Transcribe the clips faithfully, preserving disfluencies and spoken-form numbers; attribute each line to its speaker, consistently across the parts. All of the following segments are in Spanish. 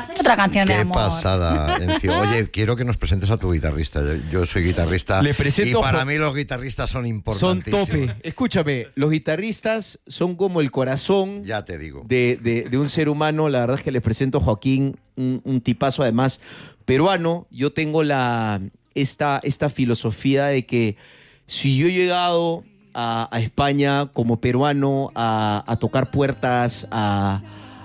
Speaker 1: pasa y otra canción de
Speaker 2: Qué
Speaker 1: amor.
Speaker 2: pasada, Encio. Oye, quiero que nos presentes a tu guitarrista. Yo, yo soy guitarrista.
Speaker 3: Le presento
Speaker 2: y para
Speaker 3: jo-
Speaker 2: mí los guitarristas son
Speaker 3: Son
Speaker 2: importantísimos.
Speaker 3: tope. Escúchame, los guitarristas son como el corazón
Speaker 2: Ya te digo.
Speaker 3: de, de, de un ser humano. La verdad es que les presento a Joaquín, un, un tipazo además peruano. Yo tengo la, esta, esta filosofía de que si yo he llegado a, a España como peruano a, a tocar puertas, a,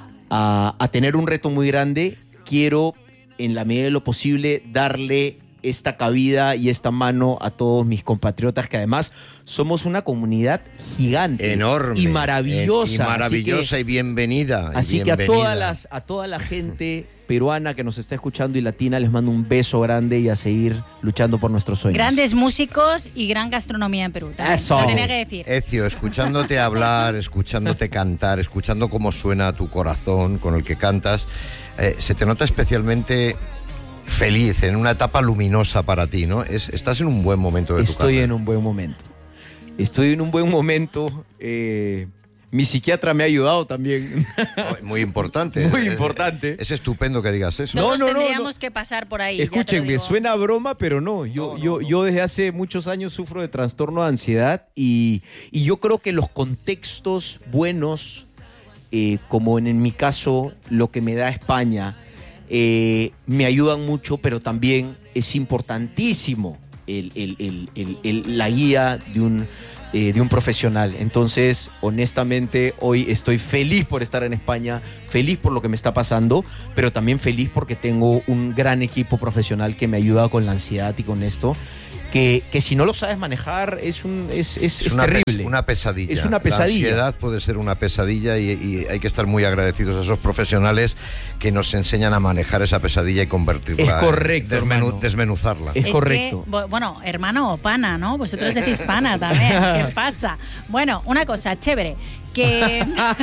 Speaker 3: a, a tener un reto muy grande, quiero en la medida de lo posible darle esta cabida y esta mano a todos mis compatriotas, que además somos una comunidad gigante,
Speaker 2: Enorme.
Speaker 3: y maravillosa.
Speaker 2: Eh, y maravillosa
Speaker 3: así que,
Speaker 2: y bienvenida. y
Speaker 3: así que a
Speaker 2: bienvenida.
Speaker 3: todas las, a toda la gente peruana que nos está escuchando y latina, les mando un beso grande y a seguir luchando por nuestros sueños.
Speaker 1: Grandes músicos y gran gastronomía en Perú. también.
Speaker 3: Eso.
Speaker 1: Lo tenía que decir.
Speaker 2: Ezio, escuchándote hablar, escuchándote cantar, escuchando cómo suena tu corazón con el que cantas, eh, se te nota especialmente feliz, en una etapa luminosa para ti, ¿no? Es, estás en un buen momento de tu
Speaker 3: Estoy
Speaker 2: carrera.
Speaker 3: en un buen momento. Estoy en un buen momento. eh, mi psiquiatra me ha ayudado también.
Speaker 2: Muy importante.
Speaker 3: Muy
Speaker 2: Es-
Speaker 3: importante.
Speaker 2: Es, estupendo que digas eso.
Speaker 3: No,
Speaker 1: Todos
Speaker 3: no, no,
Speaker 1: tendríamos
Speaker 3: no.
Speaker 1: que pasar por ahí. ya te lo
Speaker 3: Escúchenme,
Speaker 1: digo.
Speaker 3: suena a broma, pero no. Yo,
Speaker 2: No, no,
Speaker 3: yo,
Speaker 2: no.
Speaker 3: yo desde hace muchos años sufro de trastorno de ansiedad y, y yo creo que los contextos buenos, eh, como en, en mi caso lo que me da España, eh, me ayudan mucho, pero también es importantísimo el, el- el- el- el- la guía de un, eh, de un profesional. Entonces, honestamente, hoy estoy feliz por estar en España, feliz por lo que me está pasando, pero también feliz porque tengo un gran equipo profesional que me ayuda con la ansiedad y con esto. Que, que si no lo sabes manejar es, un, es, es,
Speaker 2: Es
Speaker 3: es
Speaker 2: una, pes-
Speaker 3: terrible.
Speaker 2: una pesadilla.
Speaker 3: Es una pesadilla.
Speaker 2: La ansiedad puede ser una pesadilla y, y hay que estar muy agradecidos a esos profesionales que nos enseñan a manejar esa pesadilla y convertirla.
Speaker 3: Es correcto,
Speaker 2: en- desmenu-
Speaker 3: hermano.
Speaker 2: desmenuzarla.
Speaker 3: Es
Speaker 1: Es
Speaker 3: correcto.
Speaker 1: que, bu- bueno, hermano o pana, ¿no? Vosotros decís pana también. ¿Qué pasa? Bueno, una cosa chévere. Que.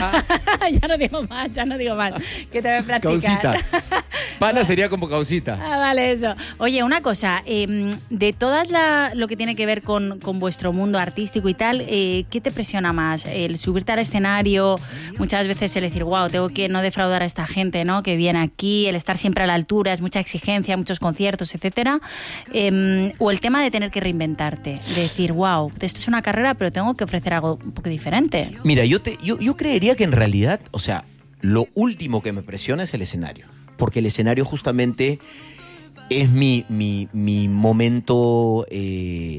Speaker 1: ya no digo más, ya no digo más. Que te voy a practicar.
Speaker 3: Causita. Pana sería como causita.
Speaker 1: Ah, vale, eso. Oye, una cosa, eh, de todas la, lo que tiene que ver con, con vuestro mundo artístico y tal, eh, ¿qué te presiona más? El subirte al escenario, muchas veces el decir, wow, tengo que no defraudar a esta gente, ¿no? Que viene aquí, el estar siempre a la altura, es mucha exigencia, muchos conciertos, etcétera. Eh, o el tema de tener que reinventarte, de decir, wow, esto es una carrera, pero tengo que ofrecer algo un poco diferente.
Speaker 3: Mira, yo, te, yo, yo creería que en realidad, o sea, lo último que me presiona es el escenario. Porque el escenario justamente es mi, mi, mi momento eh,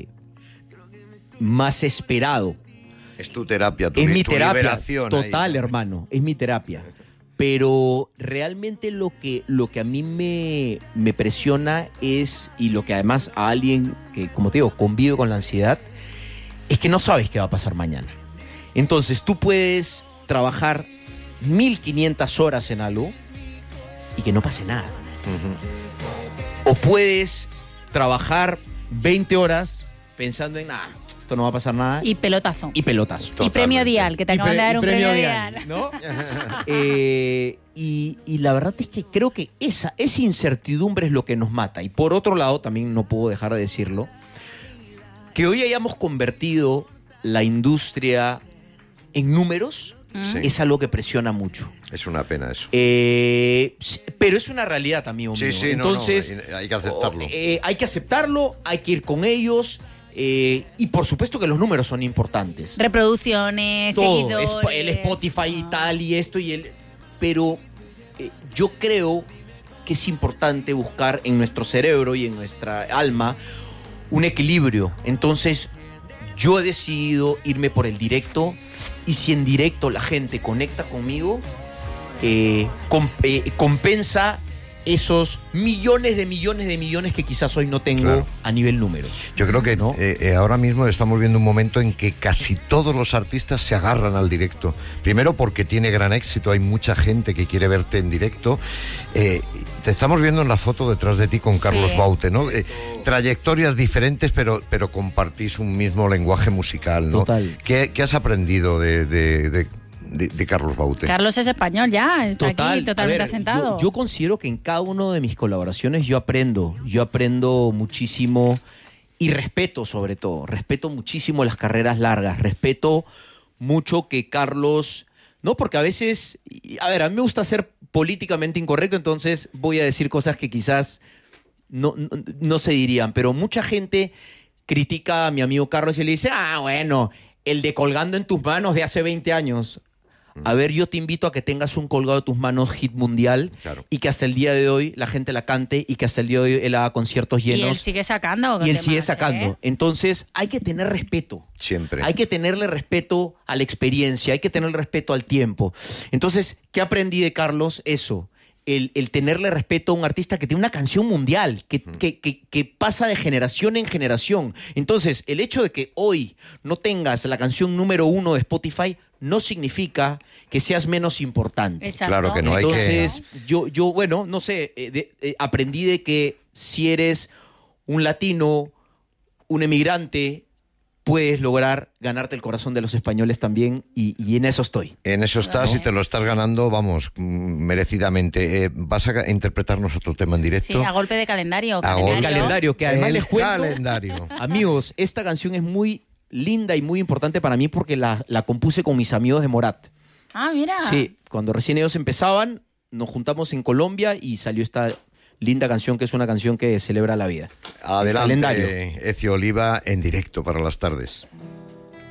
Speaker 3: más esperado.
Speaker 2: Es tu terapia, tu,
Speaker 3: Es mi
Speaker 2: tu
Speaker 3: terapia,
Speaker 2: liberación.
Speaker 3: total,
Speaker 2: ahí.
Speaker 3: hermano, es mi terapia. Pero realmente lo que, lo que a mí me, me presiona es, y lo que además a alguien que, como te digo, convive con la ansiedad, es que no sabes qué va a pasar mañana. Entonces tú puedes trabajar mil quinientas horas en algo y que no pase nada. O puedes trabajar veinte horas pensando en, nada, esto no va a pasar nada, y,
Speaker 1: Y pelotazo.
Speaker 3: y pelotazo.
Speaker 1: Y
Speaker 2: Totalmente.
Speaker 1: premio Dial, que te
Speaker 3: Y
Speaker 1: acaban
Speaker 3: pre-
Speaker 1: de dar
Speaker 3: y
Speaker 1: un premio, Dial.
Speaker 3: ¿no? Eh, y, y la verdad es que creo que esa, esa incertidumbre es lo que nos mata. Y por otro lado, también no puedo dejar de decirlo, que hoy hayamos convertido la industria en números,
Speaker 2: Sí.
Speaker 3: es algo que presiona mucho.
Speaker 2: Es una pena eso.
Speaker 3: Eh, sí, pero es una realidad también,
Speaker 2: Sí,
Speaker 3: mío.
Speaker 2: sí, no,
Speaker 3: Entonces,
Speaker 2: no, hay que aceptarlo.
Speaker 3: o- eh, hay que aceptarlo, hay que ir con ellos. eh, y por supuesto que los números son importantes.
Speaker 1: Reproducciones,
Speaker 3: Todo,
Speaker 1: seguidores.
Speaker 3: Sp- el Spotify y
Speaker 1: Ah.
Speaker 3: tal y esto y el... Pero eh, yo creo que es importante buscar en nuestro cerebro y en nuestra alma un equilibrio. Entonces yo he decidido irme por el directo y si en directo la gente conecta conmigo, eh, comp- eh, compensa esos millones de millones de millones que quizás hoy no tengo
Speaker 2: Claro.
Speaker 3: a nivel números.
Speaker 2: Yo creo que
Speaker 3: ¿no?
Speaker 2: eh, eh, ahora mismo estamos viendo un momento en que casi todos los artistas se agarran al directo. Primero porque tiene gran éxito, hay mucha gente que quiere verte en directo. Eh, te estamos viendo en la foto detrás de ti con Carlos
Speaker 1: Sí.
Speaker 2: Baute, ¿no? Eh, trayectorias diferentes, pero, pero compartís un mismo lenguaje musical, ¿no?
Speaker 3: Total.
Speaker 2: ¿Qué, qué has aprendido de, de, de, de- de Carlos Baute?
Speaker 1: Carlos es español ya, está aquí totalmente
Speaker 3: a ver,
Speaker 1: asentado.
Speaker 3: Yo, yo considero que en cada una de mis colaboraciones yo aprendo, yo aprendo muchísimo y respeto sobre todo, respeto muchísimo las carreras largas, respeto mucho que Carlos, no porque a veces, y- a ver, a mí me gusta ser políticamente incorrecto, entonces voy a decir cosas que quizás no, no, no se dirían, pero mucha gente critica a mi amigo Carlos y le dice, ah, bueno, el de Colgando en tus manos de hace veinte años. A ver, yo te invito a que tengas un Colgado de tus manos hit mundial, claro, y que hasta el día de hoy la gente la cante y que hasta el día de hoy él haga conciertos llenos.
Speaker 1: Y él sigue sacando.
Speaker 3: Y él sigue sacando. ¿eh? Entonces hay que tener respeto.
Speaker 2: Siempre.
Speaker 3: Hay que tenerle respeto a la experiencia, hay que tenerle respeto al tiempo. Entonces, ¿qué aprendí de Carlos? Eso. El, el tenerle respeto a un artista que tiene una canción mundial, que, mm. que, que, que pasa de generación en generación. Entonces, el hecho de que hoy no tengas la canción número uno de Spotify no significa que seas menos importante.
Speaker 1: Exacto.
Speaker 2: Claro que no hay que...
Speaker 3: Entonces, yo, yo, bueno, no sé, eh, de, eh, aprendí de que si eres un latino, un emigrante, puedes lograr ganarte el corazón de los españoles también, y, y en eso estoy. En eso
Speaker 2: estás, y te lo estás ganando, vamos, merecidamente. Eh, ¿Vas a interpretarnos otro tema en directo?
Speaker 1: Sí, a golpe de calendario.
Speaker 3: A calendario, el calendario, que además
Speaker 2: el
Speaker 3: les cuento,
Speaker 2: calendario.
Speaker 3: Amigos, esta canción es muy linda y muy importante para mí porque la, la compuse con mis amigos de Morat.
Speaker 1: Ah, mira.
Speaker 3: Sí, cuando recién ellos empezaban, nos juntamos en Colombia y salió esta linda canción, que es una canción que celebra la vida.
Speaker 2: Adelante, Ezio Oliva, en directo para las tardes.